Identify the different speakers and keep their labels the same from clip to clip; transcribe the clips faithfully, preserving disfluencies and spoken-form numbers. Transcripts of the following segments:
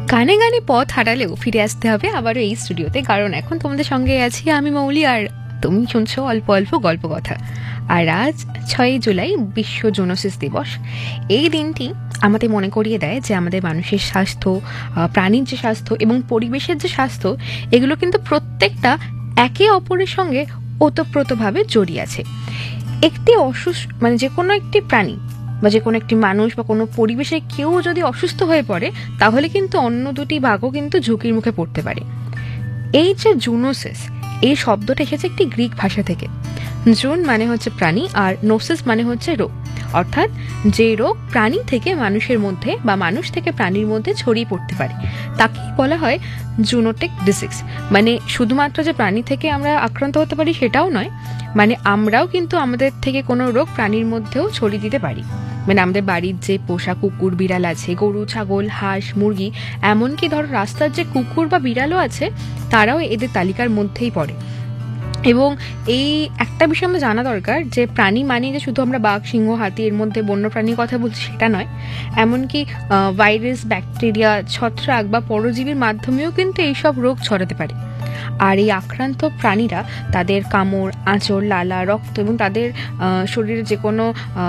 Speaker 1: গানে গানে পথ হারালেও ফিরে আসতে হবে আবারও এই স্টুডিওতে, কারণ এখন তোমাদের সঙ্গে আছি আমি মৌলি, আর তুমি শুনছো অল্প অল্প গল্প কথা। আর আজ ছয়ই জুলাই বিশ্ব জুনোসিস দিবস। এই দিনটি আমাদের মনে করিয়ে দেয় যে আমাদের মানুষের স্বাস্থ্য, প্রাণীর যে স্বাস্থ্য এবং পরিবেশের যে স্বাস্থ্য, এগুলো কিন্তু প্রত্যেকটা একে অপরের সঙ্গে ওতপ্রোতভাবে জড়িয়ে আছে। একটি অসুস্থ মানে যে কোনো একটি প্রাণী বা যে কোনো একটি মানুষ বা কোনো পরিবেশে কেউ যদি অসুস্থ হয়ে পড়ে, তাহলে কিন্তু অন্য দুটি ভাগও কিন্তু ঝুঁকির মুখে পড়তে পারে। এই যে জুনোসিস, এই শব্দটা এসেছে একটি গ্রিক ভাষা থেকে। জুন মানে হচ্ছে প্রাণী, আর নোসিস মানে হচ্ছে রোগ, অর্থাৎ যে রোগ প্রাণী থেকে মানুষের মধ্যে বা মানুষ থেকে প্রাণীর মধ্যে ছড়িয়ে পড়তে পারে তাকেই বলা হয় জুনোটিক ডিজিজ। মানে শুধুমাত্র যে প্রাণী থেকে আমরা আক্রান্ত হতে পারি সেটাও নয়, মানে আমরাও কিন্তু আমাদের থেকে কোনো রোগ প্রাণীর মধ্যেও ছড়িয়ে দিতে পারি। মানে আমাদের বাড়ির যে পোষা কুকুর বিড়াল আছে, গরু ছাগল হাঁস মুরগি, এমনকি ধরো রাস্তার যে কুকুর বা বিড়ালও আছে, তারাও এদের তালিকার মধ্যেই পড়ে। এবং এই একটা বিষয় আমরা জানা দরকার যে প্রাণী মানে যে শুধু আমরা বাঘ সিংহ হাতি এর মধ্যে বন্য প্রাণীর কথা বলছি সেটা নয়, এমনকি ভাইরাস ব্যাকটেরিয়া ছত্রাক বা পরজীবীর মাধ্যমেও কিন্তু এইসব রোগ ছড়াতে পারে। আর এই আক্রান্ত প্রাণীরা তাদের কামড়, আঁচড়, লালা, রক্ত এবং তাদের শরীরে যে কোনো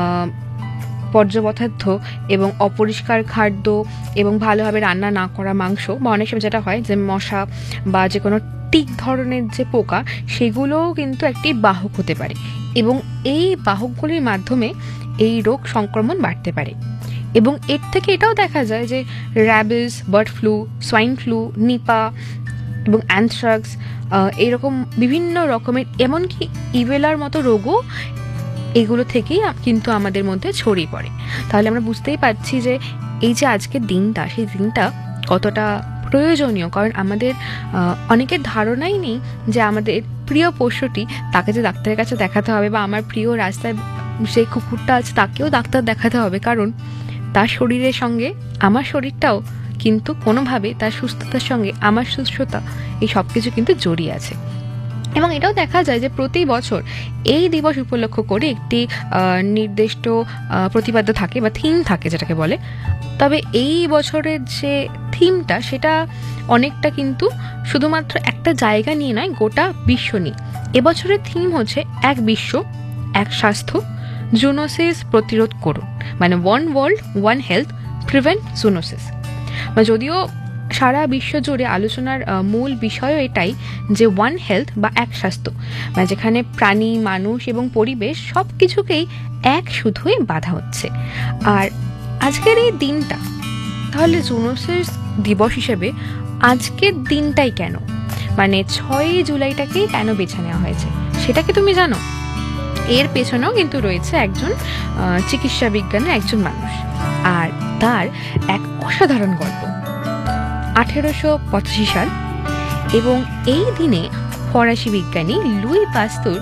Speaker 1: বর্জ্য পদার্থ এবং অপরিষ্কার খাদ্য এবং ভালোভাবে রান্না না করা মাংস বা অনেক সময় যেটা হয় যে মশা বা যে কোনো টিক ধরনের যে পোকা, সেগুলোও কিন্তু একটি বাহক হতে পারে এবং এই বাহকগুলির মাধ্যমে এই রোগ সংক্রমণ বাড়তে পারে। এবং এর থেকে এটাও দেখা যায় যে rabies, bird flu, swine flu, Nipa এবং অ্যানথ্রাক্স, এইরকম বিভিন্ন রকমের এমনকি ইভেলার মতো রোগও এগুলো থেকেই কিন্তু আমাদের মধ্যে ছড়িয়ে পড়ে। তাহলে আমরা বুঝতেই পারছি যে এই যে আজকের দিনটা, সেই দিনটা কতটা প্রয়োজনীয়, কারণ আমাদের অনেকের ধারণাই নেই যে আমাদের প্রিয় পশুটি তাকে যে ডাক্তারের কাছে দেখাতে হবে, বা আমার প্রিয় রাস্তায় সেই কুকুরটা আছে তাকেও ডাক্তার দেখাতে হবে, কারণ তার শরীরের সঙ্গে আমার শরীরটাও কিন্তু কোনোভাবে তার সুস্থতার সঙ্গে আমার সুস্থতা এই সব কিছু কিন্তু জড়িয়ে আছে। এবং এটাও দেখা যায় যে প্রতি বছর এই দিবস উপলক্ষ করে একটি নির্দিষ্ট প্রতিপাদ্য থাকে বা থিম থাকে যেটাকে বলে। তবে এই বছরের যে থিমটা সেটা অনেকটা কিন্তু শুধুমাত্র একটা জায়গা নিয়ে নয়, গোটা বিশ্ব নিয়ে। এবছরের থিম হচ্ছে এক বিশ্ব এক স্বাস্থ্য, জুনোসিস প্রতিরোধ করুন, মানে one world one health prevent zoonosis. যদিও সারা বিশ্ব জুড়ে আলোচনার মূল বিষয়ও এটাই যে ওয়ান হেলথ বা এক স্বাস্থ্য, মানে যেখানে প্রাণী, মানুষ এবং পরিবেশ সব কিছুকেই এক শুধুই বাধা হচ্ছে। আর আজকের এই দিনটা, তাহলে জুনোসিস দিবস হিসেবে আজকের দিনটাই কেন, মানে ছয়ই জুলাইটাকেই কেন বেছে নেওয়া হয়েছে সেটা কি তুমি জানো? এর পেছনেও কিন্তু রয়েছে একজন চিকিৎসা বিজ্ঞানের একজন মানুষ, আর তার এক অসাধারণ গল্প। আঠেরোশো পঁচাশি সাল এবং এই দিনে ফরাসি বিজ্ঞানী লুই পাস্তুর